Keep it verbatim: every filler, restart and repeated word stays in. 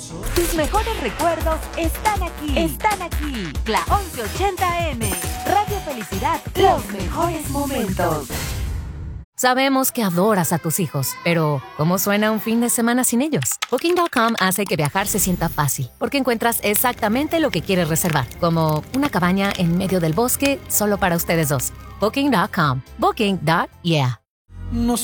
Tus mejores recuerdos están aquí. Están aquí. La once ochenta eme. Radio Felicidad. Los mejores momentos. Sabemos que adoras a tus hijos, pero ¿cómo suena un fin de semana sin ellos? Booking punto com hace que viajar se sienta fácil, porque encuentras exactamente lo que quieres reservar, como una cabaña en medio del bosque solo para ustedes dos. Booking punto com. Booking. Yeah. No